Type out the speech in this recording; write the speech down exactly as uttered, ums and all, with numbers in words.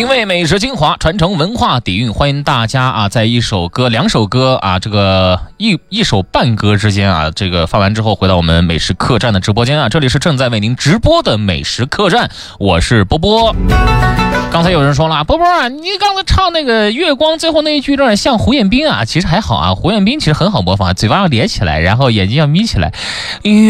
品味美食精华，传承文化底蕴，欢迎大家啊，在一首歌、两首歌啊，这个一一首半歌之间啊，这个放完之后回到我们美食客栈的直播间啊，这里是正在为您直播的美食客栈，我是波波。刚才有人说了，波波啊，你刚才唱那个月光最后那一句有点像胡彦斌啊，其实还好啊，胡彦斌其实很好模仿，嘴巴要咧起来，然后眼睛要眯起来。月